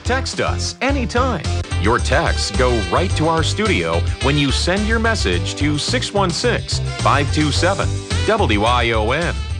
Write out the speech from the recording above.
Text us anytime. Your texts go right to our studio when you send your message to 616-527-WION.